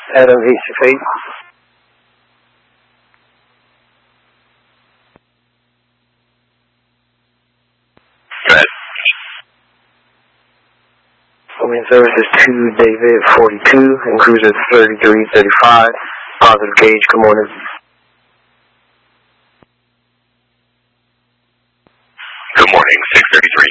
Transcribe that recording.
Adam, Ace of Fate. Wind service is 2 David 42 and cruiser 3335. Positive gauge, good morning.